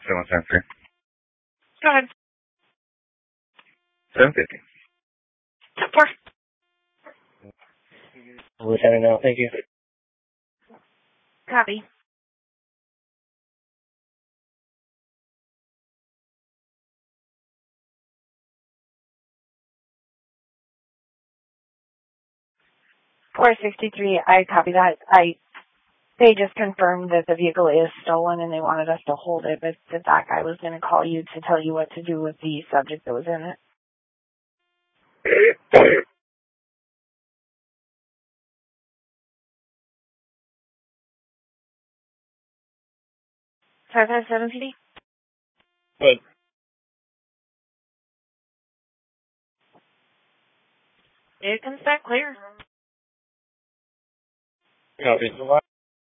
773. Go ahead. 750. 4. Lieutenant now, thank you. Copy. $463, I copy that. They just confirmed that the vehicle is stolen and they wanted us to hold it, but that guy was going to call you to tell you what to do with the subject that was in it. Sorry, 57 PD? Good. It comes back clear. Copy.